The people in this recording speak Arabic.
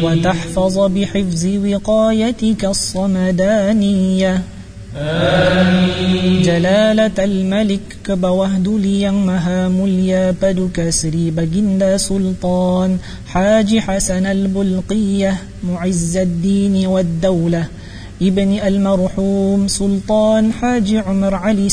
وتحفظ بحفظ وقايتك الصمدانية جلالة الملك كبوهد ليang maha mulya paduka Sri Baginda Sultan Haji Hasan al-Bulqiyah معز الدين والدولة ابن المرحوم سلطان حاج عمر علي